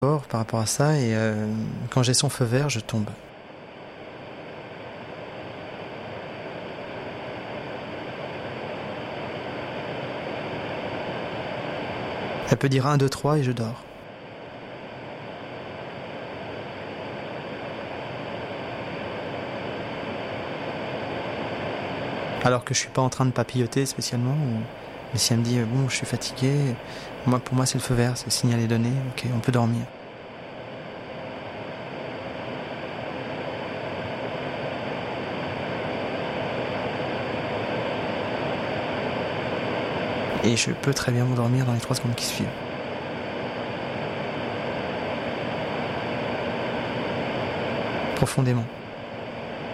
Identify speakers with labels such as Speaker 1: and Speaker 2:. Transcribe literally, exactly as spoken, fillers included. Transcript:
Speaker 1: Par rapport à ça et euh, quand j'ai son feu vert, je tombe. Elle peut dire un, deux, trois et je dors. Alors que je suis pas en train de papilloter spécialement. Ou... Mais si elle me dit bon, je suis fatigué, moi pour moi c'est le feu vert, c'est le signal est donné, ok, on peut dormir. Et je peux très bien m'endormir dans les trois secondes qui suivent. Profondément.